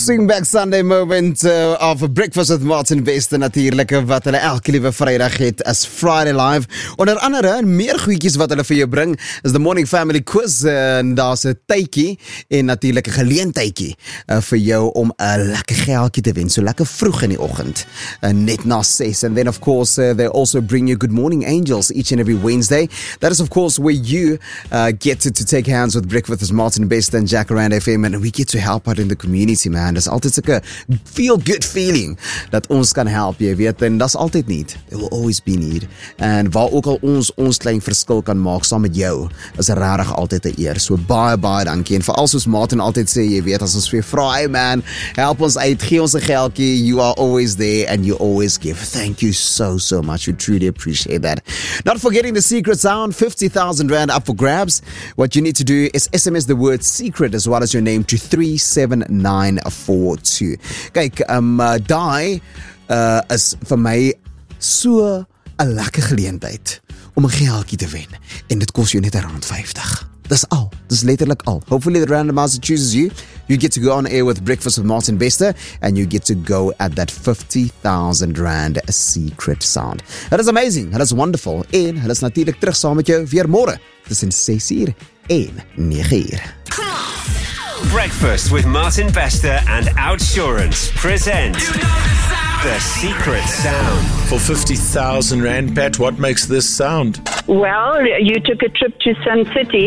Swing back Sunday moment of Breakfast with Martin Bester natuurlik wat hulle elke liewe Vrydag het as Friday Live. Onder andere meer goedjies wat hulle vir jou bring is the Morning Family Quiz en daar's 'n tydjie en natuurlik 'n geleentheidjie vir jou om 'n lekker geldjie te wen so lekker vroeg in die oggend net na 6. And then of course they also bring you Good Morning Angels each and every Wednesday. That is of course where you get to take hands with Breakfast with Martin Bester and Jacaranda FM and we get to help out in the community, man. Dis altyd so 'n feel-good feeling dat ons kan help, jy weet, en dis altyd need. There will always be need. En waar ook al ons klein verskil kan maak saam met jou, is regtig altyd 'n eer. So baie dankie. En veral soos Martin altyd sê, jy weet, as ons vir vra, hey man, help ons uit, gee ons 'n geldjie, you are always there and you always give. Thank you so much. We truly appreciate that. Not forgetting the secret sound, 50,000 Rand up for grabs. What you need to do is SMS the word secret as well as your name to 37942. Kyk, daai is vir my so 'n lekker geleentheid om 'n geldjie te wen. En dit kos jou net R50. Dis al. Dis letterlik al. Hopefully the randomizer chooses you. You get to go on air with Breakfast with Martin Bester and you get to go at that 50,000 Rand secret sound. That is amazing. That is wonderful. En hulle is natuurlik terug saam met jou weer môre tussen 6:00 en 9:00. Breakfast with Martin Bester and Outsurance present The Secret Sound. For 50,000 Rand, Pat, what makes this sound? Well, you took a trip to Sun City